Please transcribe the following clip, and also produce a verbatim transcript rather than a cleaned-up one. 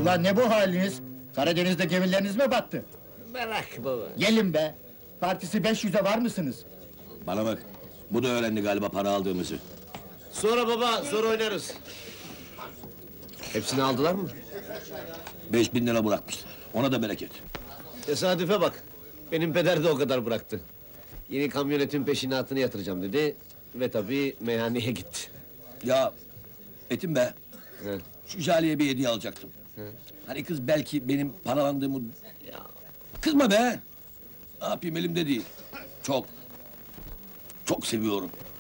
Ulan ne bu haliniz? Karadeniz'de gemileriniz mi battı? Merak baba. Gelin be! Partisi beş yüze var mısınız? Bana bak, bu da öğrendi galiba para aldığımızı. Sonra baba, sonra oynarız. Hepsini aldılar mı? Beş bin lira bırakmışlar, ona da bereket. Tesadüfe bak. Benim peder de o kadar bıraktı. Yeni kamyonetin peşinatını yatıracağım dedi. Ve tabii meyhaneye gitti. Ya, Etim be, He. şu Jale'ye bir hediye alacaktım. Hani kız belki benim paralandığımı... Ya, kızma be! Ne yapayım, elimde değil. Çok, çok seviyorum.